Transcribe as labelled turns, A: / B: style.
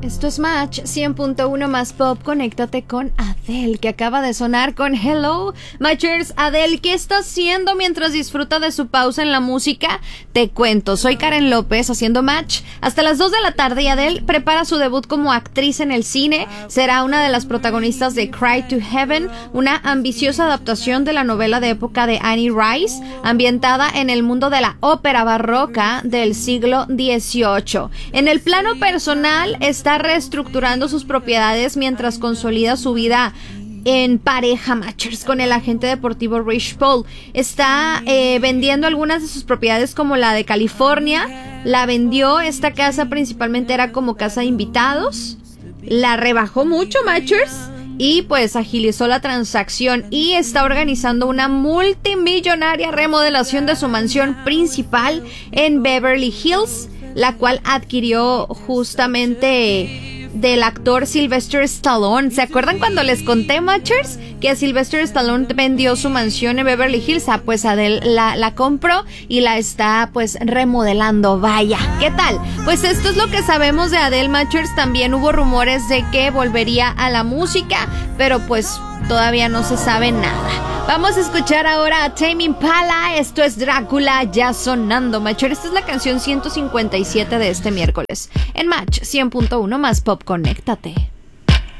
A: Esto es Match 100.1 más pop. Conéctate con Adele, que acaba de sonar con Hello. Matchers, Adele, ¿qué está haciendo mientras disfruta de su pausa en la música? Te cuento, soy Karen López haciendo Match hasta las 2 de la tarde y Adele prepara su debut como actriz en el cine. Será una de las protagonistas de Cry to Heaven, una ambiciosa adaptación de la novela de época de Annie Rice, ambientada en el mundo de la ópera barroca del siglo XVIII. En el plano personal, está reestructurando sus propiedades mientras consolida su vida en pareja, Matchers, con el agente deportivo Rich Paul. Está vendiendo algunas de sus propiedades, como la de California. La vendió, esta casa principalmente era como casa de invitados. La rebajó mucho, Matchers, y pues agilizó la transacción y está organizando una multimillonaria remodelación de su mansión principal en Beverly Hills, la cual adquirió justamente del actor Sylvester Stallone. ¿Se acuerdan cuando les conté, Matchers, que Sylvester Stallone vendió su mansión en Beverly Hills? Pues Adele la compró y la está pues remodelando. Vaya, ¿qué tal? Pues esto es lo que sabemos de Adele, Matchers. También hubo rumores de que volvería a la música, pero pues todavía no se sabe nada. Vamos a escuchar ahora a Tame Impala. Esto es Drácula, ya sonando, Matchers. Esta es la canción 157 de este miércoles en Match 100.1 más pop. Conéctate.